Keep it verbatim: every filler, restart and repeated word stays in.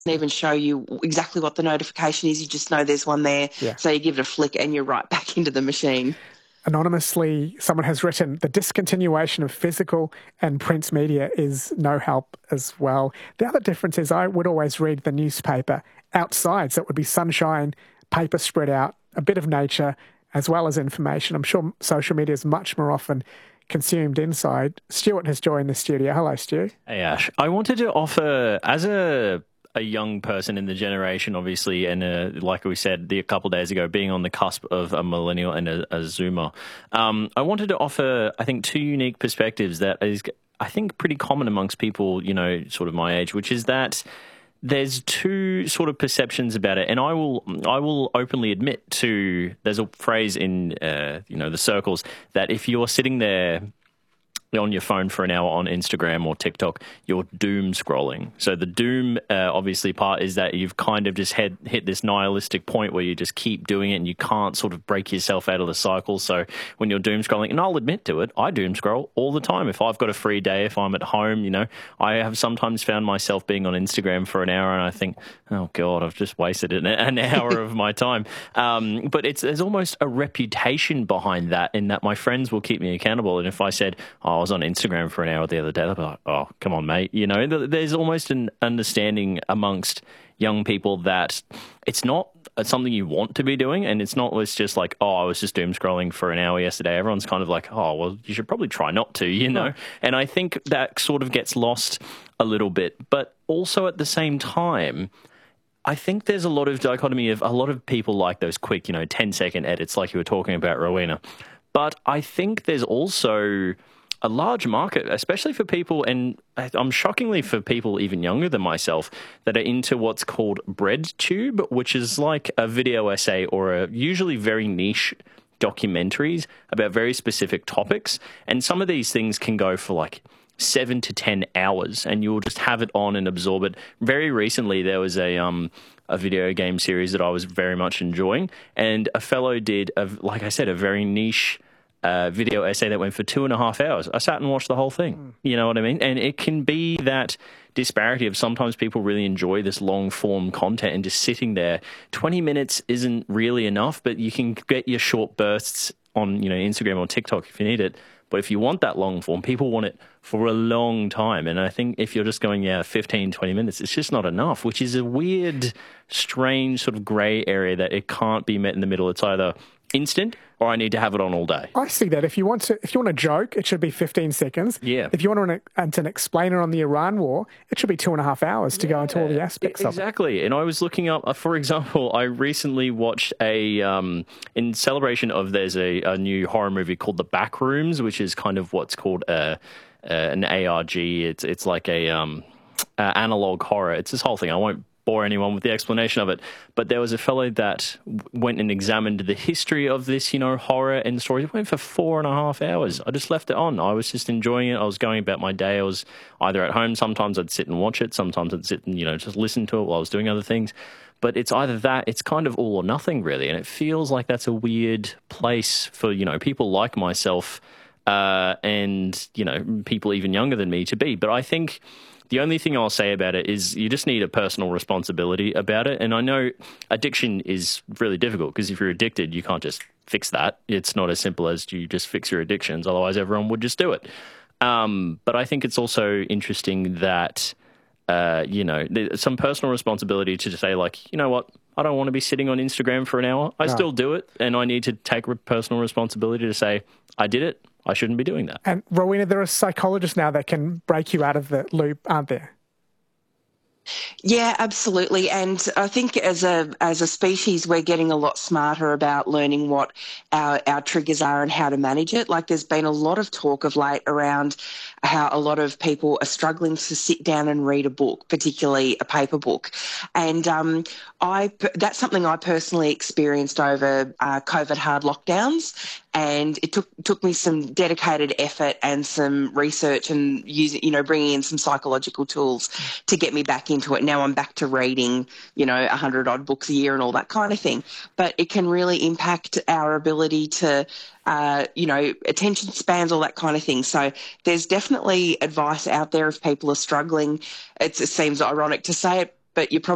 even show you exactly what the notification is. You just know there's one there. Yeah. So you give it a flick and you're right back into the machine. Anonymously, someone has written, the discontinuation of physical and print media is no help as well. The other difference is I would always read the newspaper outside, so it would be sunshine, paper spread out, a bit of nature, as well as information. I'm sure social media is much more often consumed inside. Stuart has joined the studio. Hello, Stu. Hey, Ash. I wanted to offer, as a a young person in the generation, obviously, and uh, like we said the, a couple of days ago, being on the cusp of a millennial and a, a Zoomer, um, I wanted to offer, I think, two unique perspectives that is, I think, pretty common amongst people, you know, sort of my age, which is that there's two sort of perceptions about it, and I will I will openly admit to, there's a phrase in, uh, you know, the circles that if you're sitting there on your phone for an hour on Instagram or TikTok, you're doom scrolling. So the doom, uh, obviously, part is that you've kind of just had, hit this nihilistic point where you just keep doing it and you can't sort of break yourself out of the cycle. So when you're doom scrolling, and I'll admit to it, I doom scroll all the time. If I've got a free day, if I'm at home, you know, I have sometimes found myself being on Instagram for an hour and I think, oh God, I've just wasted an, an hour of my time. Um, but it's there's almost a reputation behind that, in that my friends will keep me accountable. And if I said, oh, I was on Instagram for an hour the other day, they'll be like, oh, come on, mate. You know, there's almost an understanding amongst young people that it's not something you want to be doing, and it's not it's just like, oh, I was just doom scrolling for an hour yesterday. Everyone's kind of like, oh, well, you should probably try not to, you know? And I think that sort of gets lost a little bit. But also at the same time, I think there's a lot of dichotomy of a lot of people like those quick, you know, ten second edits like you were talking about, Rowena. But I think there's also a large market, especially for people, and I'm shockingly for people even younger than myself, that are into what's called BreadTube, which is like a video essay or a usually very niche documentaries about very specific topics. And some of these things can go for like seven to ten hours, and you'll just have it on and absorb it. Very recently, there was a um a video game series that I was very much enjoying, and a fellow did, a, like I said, a very niche Uh, video essay that went for two and a half hours. I sat and watched the whole thing. Mm. You know what I mean? And it can be that disparity of sometimes people really enjoy this long form content and just sitting there. twenty minutes isn't really enough, but you can get your short bursts on, you know, Instagram or TikTok if you need it. But if you want that long form, people want it for a long time. And I think if you're just going, yeah, fifteen, twenty minutes, it's just not enough, which is a weird, strange sort of grey area that it can't be met in the middle. It's either instant or I need to have it on all day. I see that. If you want to, if you want a joke, it should be fifteen seconds. Yeah. If you want an, an explainer on the Iran war, it should be two and a half hours to yeah, go into all the aspects exactly. of it. Exactly. And I was looking up, uh, for example, I recently watched a, um, in celebration of, there's a, a new horror movie called The Backrooms, which is kind of what's called a, a, an A R G. It's, it's like a um, uh, analog horror. It's this whole thing. I won't bore anyone with the explanation of it, but there was a fellow that went and examined the history of this, you know, horror and stories. It went for four and a half hours. I just left it on. I was just enjoying it. I was going about my day. I was either at home. Sometimes I'd sit and watch it. Sometimes I'd sit and, you know, just listen to it while I was doing other things. But it's either that, it's kind of all or nothing, really. And it feels like that's a weird place for, you know, people like myself uh, and, you know, people even younger than me to be. But I think the only thing I'll say about it is you just need a personal responsibility about it. And I know addiction is really difficult because if you're addicted, you can't just fix that. It's not as simple as you just fix your addictions. Otherwise, everyone would just do it. Um, but I think it's also interesting that, uh, you know, there's some personal responsibility to say, like, you know what? I don't want to be sitting on Instagram for an hour. I no. still do it. And I need to take personal responsibility to say, I did it. I shouldn't be doing that. And Rowena, there are psychologists now that can break you out of the loop, aren't there? Yeah, absolutely. And I think as a as a species, we're getting a lot smarter about learning what our, our triggers are and how to manage it. Like there's been a lot of talk of late around how a lot of people are struggling to sit down and read a book, particularly a paper book. And um, I that's something I personally experienced over uh, COVID hard lockdowns. And it took took me some dedicated effort and some research and using, you know, bringing in some psychological tools to get me back into it. Now I'm back to reading, you know, a hundred odd books a year and all that kind of thing. But it can really impact our ability to, uh, you know, attention spans, all that kind of thing. So there's definitely advice out there if people are struggling. It's, it seems ironic to say it, but you probably